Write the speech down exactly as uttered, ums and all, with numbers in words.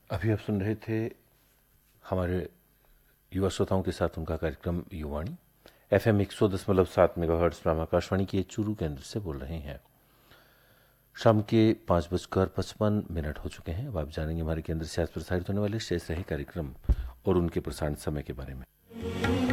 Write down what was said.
अभी आप सुन रहे थे हमारे युवा श्रोताओं के साथ उनका कार्यक्रम युवाणी। एफ एम एक सौ दशमलव सात मेगा हर्ट्स पर आकाशवाणी के चूरू केंद्र से बोल रहे हैं। शाम के पाँच बजकर पचपन मिनट हो चुके हैं। अब आप जानेंगे हमारे केंद्र से आज प्रसारित होने वाले शेष रहे कार्यक्रम और उनके प्रसारण समय के बारे में।